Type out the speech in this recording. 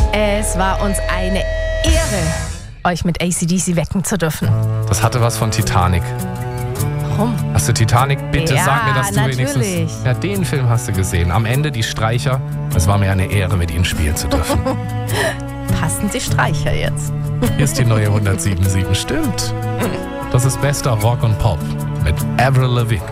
Es war uns eine Ehre, euch mit AC/DC wecken zu dürfen. Das hatte was von Titanic. Warum? Hast du Titanic? Bitte Ja, sag mir, dass du natürlich. wenigstens... Ja, den Film hast du gesehen. Am Ende die Streicher. Es war mir eine Ehre, mit ihnen spielen zu dürfen. Passen die Streicher jetzt? Hier ist die neue 107.7. Stimmt. Das ist bester Rock und Pop mit Avril Lavigne.